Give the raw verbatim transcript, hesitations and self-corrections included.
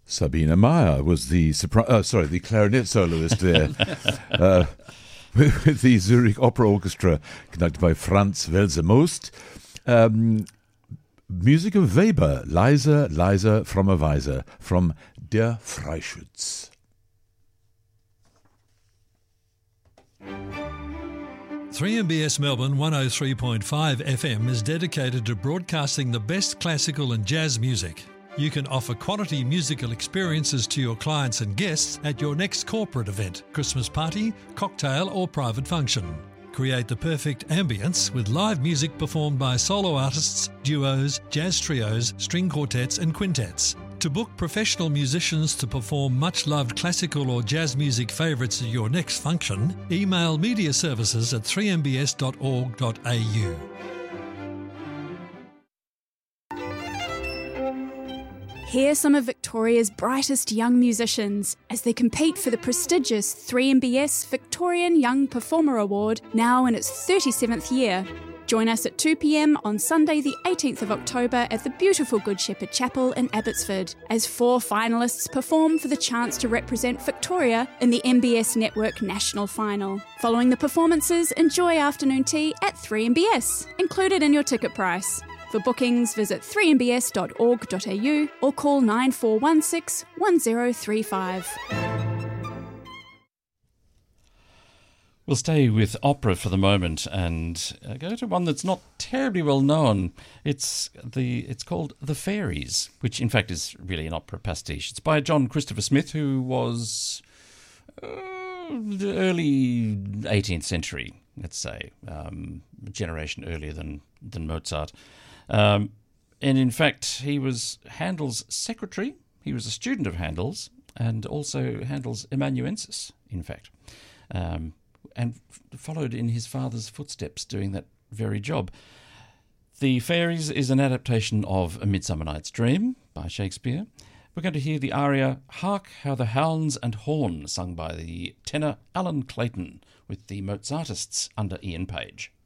Sabine Meyer was the sopra- uh, sorry, the clarinet soloist there, uh, with, with the Zurich Opera Orchestra conducted by Franz Welser-Most. Um, music of Weber, Leiser, Leiser, frommer Weiser, from Der Freischütz. three M B S Melbourne one oh three point five F M is dedicated to broadcasting the best classical and jazz music. You can offer quality musical experiences to your clients and guests at your next corporate event, Christmas party, cocktail or private function. Create the perfect ambience with live music performed by solo artists, duos, jazz trios, string quartets and quintets. To book professional musicians to perform much-loved classical or jazz music favourites at your next function, email media services at three m b s dot org dot a u. Hear some of Victoria's brightest young musicians as they compete for the prestigious three M B S Victorian Young Performer Award, now in its thirty-seventh year. Join us at two p m on Sunday the eighteenth of October at the beautiful Good Shepherd Chapel in Abbotsford, as four finalists perform for the chance to represent Victoria in the M B S Network National Final. Following the performances, enjoy afternoon tea at three M B S, included in your ticket price. For bookings, visit three m b s dot org dot a u or call nine four one six, one zero three five. We'll stay with opera for the moment and uh, go to one that's not terribly well known. It's the it's called The Fairies, which in fact is really an opera pastiche. It's by John Christopher Smith, who was uh, the early eighteenth century, let's say, um, a generation earlier than, than Mozart. Um, and in fact, he was Handel's secretary. He was a student of Handel's and also Handel's amanuensis, in fact. Um, and f- followed in his father's footsteps doing that very job. The Fairies is an adaptation of A Midsummer Night's Dream by Shakespeare. We're going to hear the aria Hark How the Hounds and Horn, sung by the tenor Alan Clayton with the Mozartists under Ian Page.